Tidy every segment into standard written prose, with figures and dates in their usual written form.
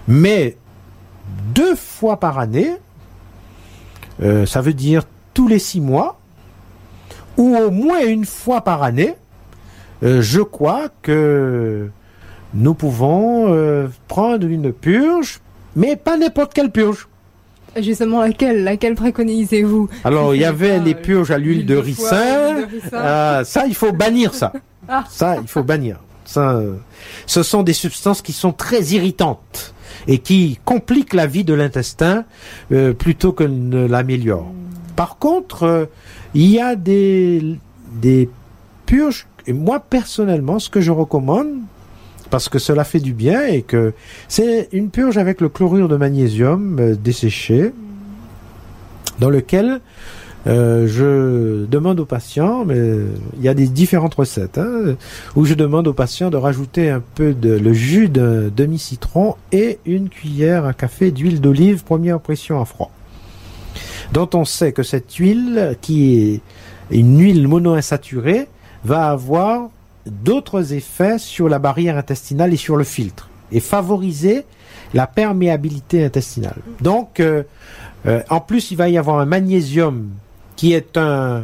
Mais 2 fois par année, ça veut dire tous les 6 mois, ou au moins 1 fois par année, je crois que nous pouvons prendre une purge, mais pas n'importe quelle purge. Justement, laquelle préconisez-vous? Alors, il y avait les purges à l'huile de ricin. Ça, il faut bannir ça. Ça, il faut bannir. Ça, ce sont des substances qui sont très irritantes et qui compliquent la vie de l'intestin plutôt que ne l'améliorent. Par contre, il y a des purges, et moi, personnellement, ce que je recommande, parce que cela fait du bien, et que c'est une purge avec le chlorure de magnésium desséché, dans lequel je demande aux patients, mais il y a des différentes recettes, où je demande aux patients de rajouter un peu le jus d'un demi-citron et 1 cuillère à café d'huile d'olive première pression à froid, dont on sait que cette huile, qui est une huile monoinsaturée, va avoir d'autres effets sur la barrière intestinale et sur le filtre, et favoriser la perméabilité intestinale. Donc, en plus, il va y avoir un magnésium qui est un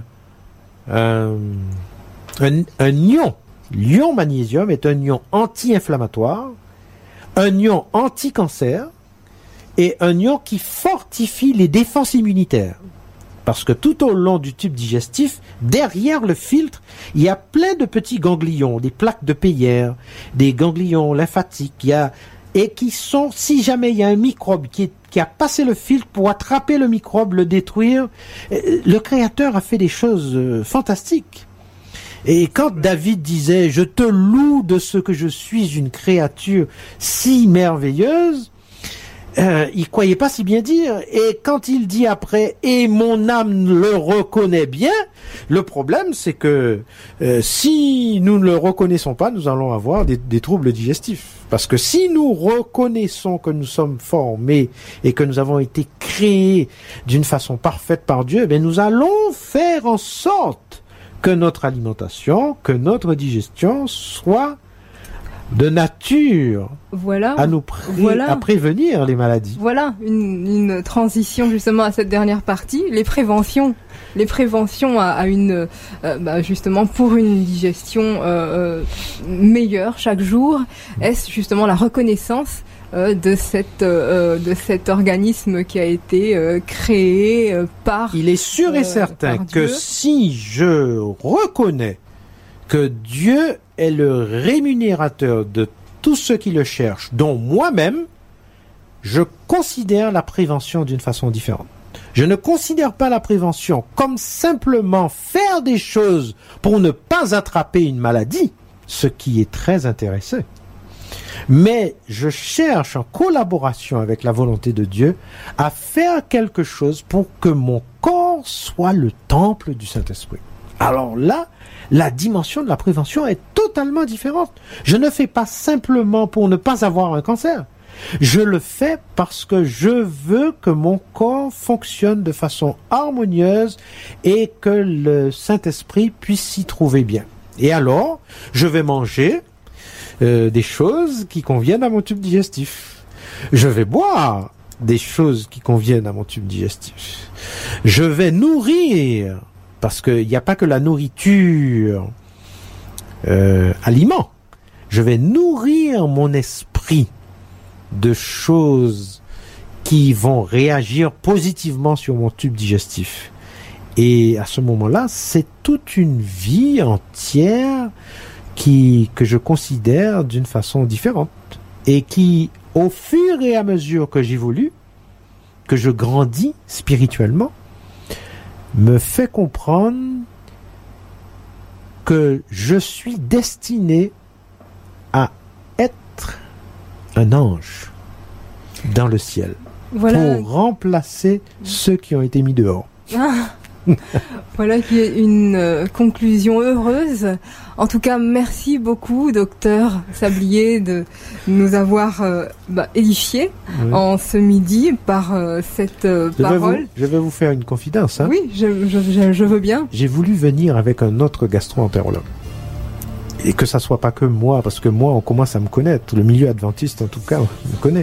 ion. L'ion magnésium est un ion anti-inflammatoire, un ion anti-cancer et un ion qui fortifie les défenses immunitaires. Parce que tout au long du tube digestif, derrière le filtre, il y a plein de petits ganglions, des plaques de Peyer, des ganglions lymphatiques, et qui sont, si jamais il y a un microbe qui a passé le filtre pour attraper le microbe, le détruire, le Créateur a fait des choses fantastiques. Et quand David disait « Je te loue de ce que je suis une créature si merveilleuse », il croyait pas si bien dire. Et quand il dit après « Et mon âme le reconnaît bien », le problème c'est que si nous ne le reconnaissons pas, nous allons avoir des troubles digestifs. Parce que si nous reconnaissons que nous sommes formés et que nous avons été créés d'une façon parfaite par Dieu, eh nous allons faire en sorte que notre alimentation, que notre digestion soit de nature à prévenir les maladies. Voilà une transition justement à cette dernière partie, les préventions à une justement pour une digestion meilleure chaque jour. Est-ce justement la reconnaissance de cet organisme qui a été créé par Il est sûr et certain que si je reconnais que Dieu est le rémunérateur de tous ceux qui le cherchent, dont moi-même, je considère la prévention d'une façon différente. Je ne considère pas la prévention comme simplement faire des choses pour ne pas attraper une maladie, ce qui est très intéressant. Mais je cherche, en collaboration avec la volonté de Dieu, à faire quelque chose pour que mon corps soit le temple du Saint-Esprit. Alors là, la dimension de la prévention est totalement différente. Je ne fais pas simplement pour ne pas avoir un cancer. Je le fais parce que je veux que mon corps fonctionne de façon harmonieuse et que le Saint-Esprit puisse s'y trouver bien. Et alors, je vais manger des choses qui conviennent à mon tube digestif. Je vais boire des choses qui conviennent à mon tube digestif. Je vais nourrir, parce qu'il n'y a pas que la nourriture aliment. Je vais nourrir mon esprit de choses qui vont réagir positivement sur mon tube digestif. Et à ce moment-là, c'est toute une vie entière que je considère d'une façon différente. Et qui, au fur et à mesure que j'évolue, que je grandis spirituellement, me fait comprendre que je suis destiné à être un ange dans le ciel, pour remplacer ceux qui ont été mis dehors. Voilà qui est une conclusion heureuse. En tout cas, merci beaucoup, docteur Sablier, de nous avoir édifiés en ce midi par cette parole. Je vais vous faire une confidence. Oui, je veux bien. J'ai voulu venir avec un autre gastro-entérologue. Et que ça soit pas que moi, parce que moi, on commence à me connaître. Le milieu adventiste, en tout cas, on me connaît.